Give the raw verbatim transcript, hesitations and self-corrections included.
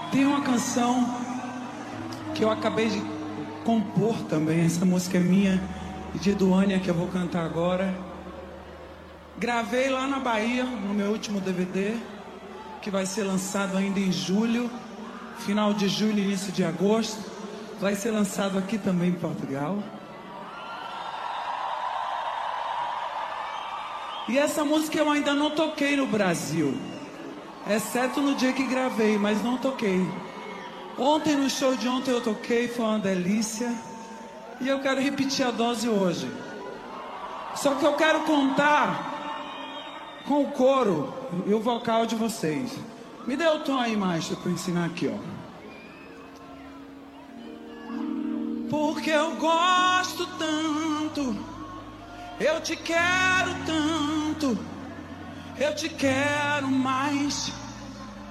Tem uma canção que eu acabei de compor também. Essa música é minha e de Duânia, que eu vou cantar agora. Gravei lá na Bahia, no meu último D V D, que vai ser lançado ainda em julho, final de julho, início de agosto. Vai ser lançado aqui também em Portugal. E essa música eu ainda não toquei no Brasil, exceto no dia que gravei, mas não toquei. Ontem, no show de ontem, eu toquei, foi uma delícia. E eu quero repetir a dose hoje. Só que eu quero contar com o coro e o vocal de vocês. Me dê o tom aí, maestro, para ensinar aqui, ó. Porque eu gosto tanto, eu te quero tanto, eu te quero mais.